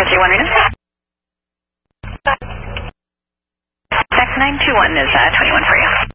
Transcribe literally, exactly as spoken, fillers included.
four three one, Reno. X nine two one is uh, twenty-one for you.